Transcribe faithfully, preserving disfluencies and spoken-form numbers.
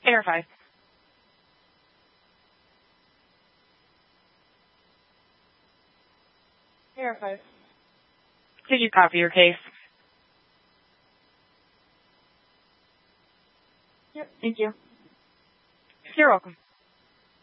Verify. Verify. Did you copy your case? Yep, thank you. You're welcome.